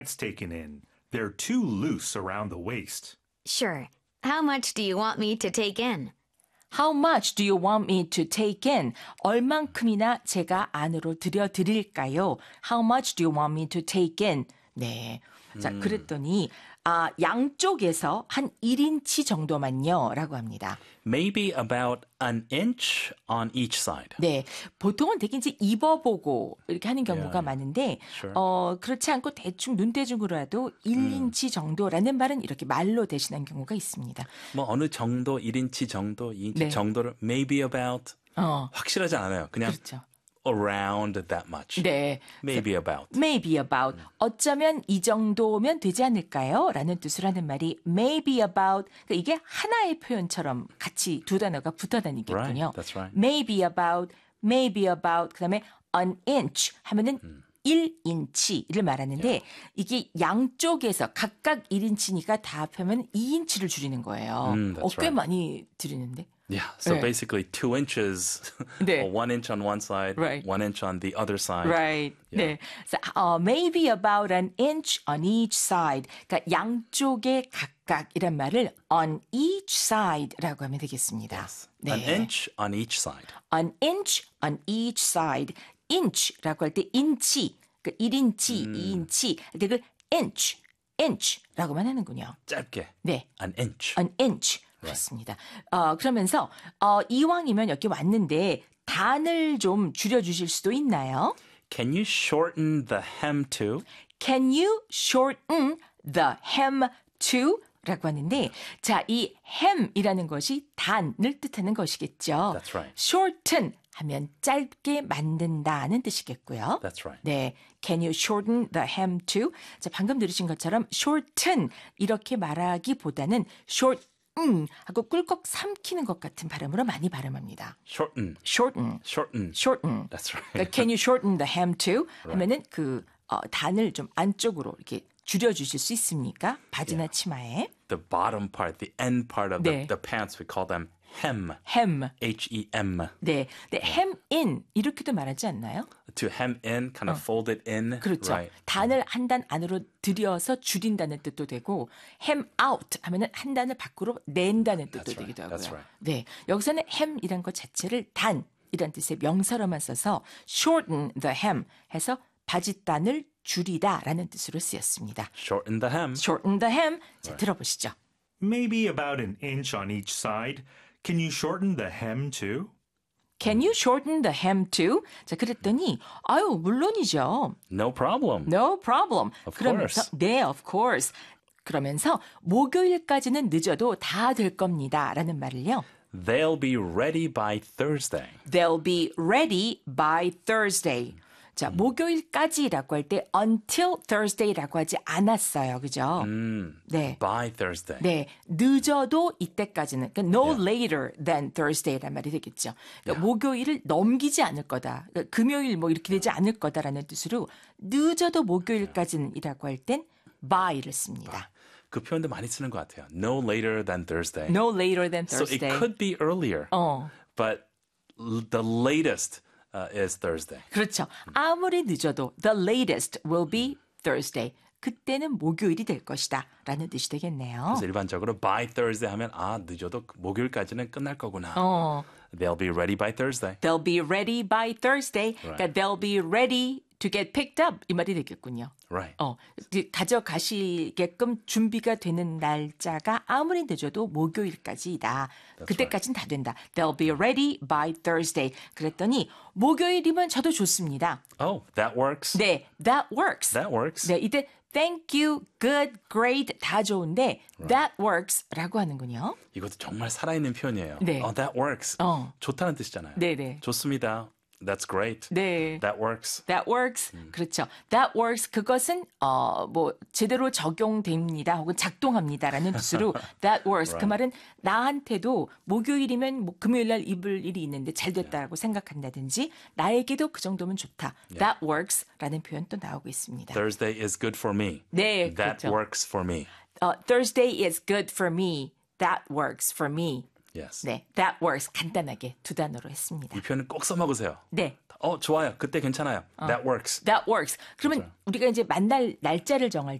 taken in. They're too loose around the waist. Sure. How much do you want me to take in? How much do you want me to take in? 얼만큼이나 제가 안으로 들여드릴까요? How much do you want me to take in? 네. 자, 그랬더니 양쪽에서 한 1인치 정도만요 라고 합니다. Maybe about an inch on each side. 네, 보통은 되게 이제 입어보고 이렇게 하는 경우가 많은데 Sure. 그렇지 않고 대충 눈대중으로라도 1인치 정도라는 말은 이렇게 말로 대신한 경우가 있습니다. 뭐 어느 정도, 1인치 정도, 2인치 네. 정도를 maybe about 확실하지 않아요. 그냥 그렇죠. around that much. 네. Maybe about. Maybe about. 어쩌면 이 정도면 되지 않을까요? 라는 뜻으로 하는 말이 maybe about. 그러니까 이게 하나의 표현처럼 같이 두 단어가 붙어 다니겠군요. Right, that's right. maybe about. 그다음에 an inch 하면은 1인치를 말하는데 이게 양쪽에서 각각 1인치니까 다 합하면 2인치를 줄이는 거예요. that's 꽤 right. 많이 줄이는데. Yeah, so 네. basically 2 inches, 네. 1 inch on one side, Right. 1 inch on the other side. Right. 네. So, maybe about an inch on each side. 그러니까 양쪽에 각각이란 말을 on each side라고 하면 되겠습니다. 네. An inch on each side. An inch on each side. inch라고 할 때 인치, 그러니까 1인치, 2인치, 근데 그 inch라고만 하는군요. 짧게. 네. An inch. An inch. 그렇습니다. 그러면서 이왕이면 여기 왔는데 단을 좀 줄여주실 수도 있나요? Can you shorten the hem to? Can you shorten the hem to? 라고 하는데 자, 이 hem이라는 것이 단을 뜻하는 것이겠죠. That's right. shorten 하면 짧게 만든다는 뜻이겠고요. That's right. 네, can you shorten the hem to? 자, 방금 들으신 것처럼 shorten 이렇게 말하기보다는 short 하고 꿀꺽 삼키는 것 같은 발음으로 많이 발음합니다. Shorten. shorten. That's right. 그러니까 can you shorten the hem to? 하면은 그 단을 좀 안쪽으로 이렇게 줄여주실 수 있습니까? 바지나 치마에. The bottom part, the end part of 네. the pants, we call them hem. hem. H-E-M. 네, hem in 이렇게도 말하지 않나요? To hem in, kind of fold it in. 그렇죠. Right. 단을 한 단 안으로 들여서 줄인다는 뜻도 되고 hem out 하면은 한 단을 밖으로 낸다는 뜻도 That's right. 되기도 하고요. That's right. 네, 여기서는 hem이란 것 자체를 단이란 뜻의 명사로만 써서 shorten the hem 해서 바지단을 줄이다라는 뜻으로 쓰였습니다. Shorten the hem. shorten the hem. 자, 들어보시죠. Maybe about an inch on each side. Can you shorten the hem too? Can you shorten the hem too? 자, 그랬더니 아유, 물론이죠. No problem. No problem. Of 그러면서 course. 네, of course. 그러면서 목요일까지는 늦어도 다 될 겁니다라는 말을요. They'll be ready by Thursday. They'll be ready by Thursday. 자, 목요일까지라고 할 때 until Thursday라고 하지 않았어요. 그죠? 네. By Thursday. 네, 늦어도 이때까지는 그러니까 no later than Thursday란 말이 되겠죠. 그러니까 목요일을 넘기지 않을 거다. 그러니까 금요일 뭐 이렇게 되지 않을 거다라는 뜻으로 늦어도 목요일까지는이라고 할 땐 by를 씁니다. 그 표현도 많이 쓰는 것 같아요. No later than Thursday. No later than So Thursday. it could be earlier. But the latest is Thursday. 그렇죠. 아무리 늦어도 the latest will be Thursday. 그때는 목요일이 될 것이다 라는 뜻이 되겠네요. 그래서 일반적으로 by Thursday 하면 늦어도 목요일까지는 끝날 거구나. They'll be ready by Thursday. They'll be ready by Thursday. 그러니까 they'll be ready to get picked up 이 말이 되겠군요. Right. 가져가시게끔 준비가 되는 날짜가 아무리 늦어도 목요일까지이다. 그때까지는 다 된다. They'll be ready by Thursday. 그랬더니 목요일이면 저도 좋습니다. Oh, that works. 네, that works. That works. 네, 이때 thank you, good, great 다 좋은데 that works라고 하는군요. 이것도 정말 살아있는 표현이에요. 네. That works. 좋다는 뜻이잖아요. 네네. 좋습니다. That's great. 네. That works. That works. 그렇죠. That works. 그것은 뭐 제대로 적용됩니다. 혹은 작동합니다라는 뜻으로 that works. 그 말은 나한테도 목요일이면 뭐 금요일 날 입을 일이 있는데 잘 됐다라고 생각한다든지 나에게도 그 정도면 좋다. That works라는 표현 또 나오고 있습니다. Thursday is good for me. 네, That 그렇죠. works for me. Thursday is good for me. That works for me. Yes. 네, that works. 간단하게 두 단어로 했습니다. 이 표현은 꼭 써먹으세요. 네. 좋아요. 그때 괜찮아요. That works. That works. 그러면 맞아요. 우리가 이제 만날 날짜를 정할